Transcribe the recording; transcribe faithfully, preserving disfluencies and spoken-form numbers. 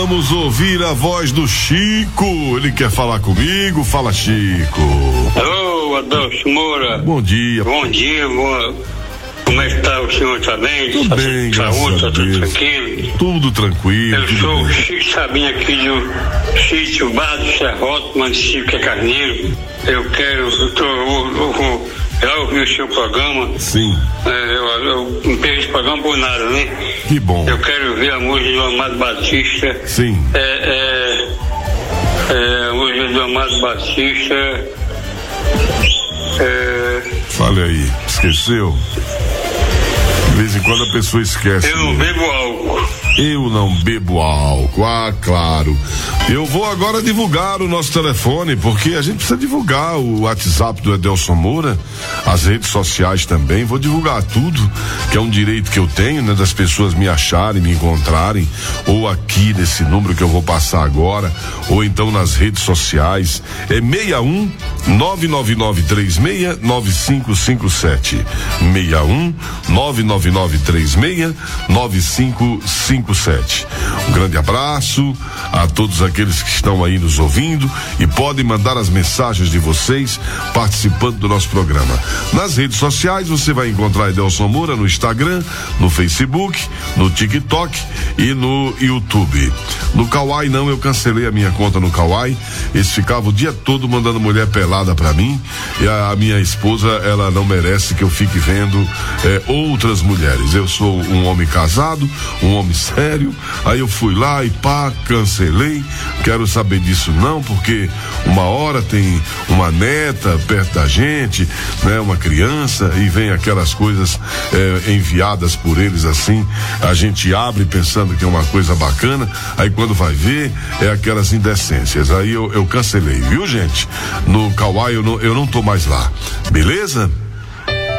Vamos ouvir a voz do Chico. Ele quer falar comigo? Fala, Chico. Alô, Adolfo Moura. Bom dia. Bom dia, boa. Como é que está o senhor? Está bem? Tudo tá bem, tá graças saúde, a tá tudo Deus. tranquilo? Tudo tranquilo. Eu tudo sou bem. o Chico Sabinho aqui do sítio Bar do Serrote, município que é Carneiro. Eu quero, eu, tô, eu, eu, eu já ouvi o seu programa. Sim. É, eu, eu não perdi esse programa por nada, né? Que bom. Eu quero ver a música do Amado Batista. Sim. É, é, é, a música do Amado Batista. É, Fale aí. Esqueceu? De vez em quando a pessoa esquece. eu não bebo álcool. Eu não bebo álcool, ah, claro. Eu vou agora divulgar o nosso telefone, porque a gente precisa divulgar o WhatsApp do Edelson Moura, as redes sociais também. Vou divulgar tudo, que é um direito que eu tenho, né, das pessoas me acharem, me encontrarem, ou aqui nesse número que eu vou passar agora, ou então nas redes sociais. É seis um nove nove nove três seis nove cinco cinco sete. seis um nove nove nove três seis nove cinco cinco sete. Um grande abraço a todos aqueles que estão aí nos ouvindo e podem mandar as mensagens de vocês participando do nosso programa. Nas redes sociais você vai encontrar Edelson Moura no Instagram, no Facebook, no TikTok e no YouTube. No Kawaii não, eu cancelei a minha conta no Kawaii. Eles ficavam o dia todo mandando mulher pelada pra mim, e a, a minha esposa, ela não merece que eu fique vendo eh, outras mulheres. Eu sou um homem casado, um homem sério. Aí eu fui lá e pá, cancelei. Quero saber disso não, porque uma hora tem uma neta perto da gente, né, uma criança, e vem aquelas coisas eh, enviadas por eles assim, a gente abre pensando que é uma coisa bacana, aí quando vai ver é aquelas indecências. Aí eu, eu cancelei, viu, gente? No Kawaii eu não, eu não tô mais lá, beleza?